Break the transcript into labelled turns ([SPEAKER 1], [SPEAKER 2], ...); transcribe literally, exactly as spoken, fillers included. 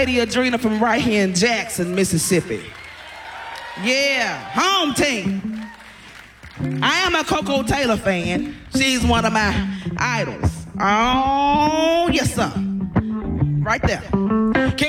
[SPEAKER 1] Lady Adrena from right here in Jackson, Mississippi. Yeah, home team. I am a Coco Taylor fan. She's one of my idols. Oh, yes, sir. Right there. Can